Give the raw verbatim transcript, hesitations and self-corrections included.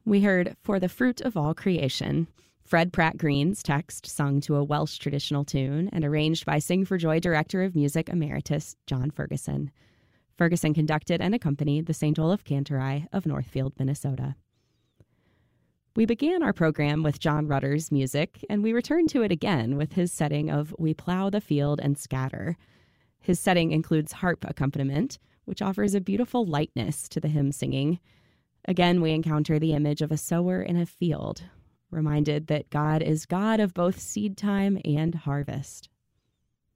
We heard For the Fruit of All Creation, Fred Pratt Green's text sung to a Welsh traditional tune and arranged by Sing for Joy Director of Music Emeritus John Ferguson. Ferguson conducted and accompanied the Saint Olaf Cantorai of Northfield, Minnesota. We began our program with John Rutter's music, and we returned to it again with his setting of We Plow the Field and Scatter. His setting includes harp accompaniment, which offers a beautiful lightness to the hymn singing. Again, we encounter the image of a sower in a field, reminded that God is God of both seed time and harvest.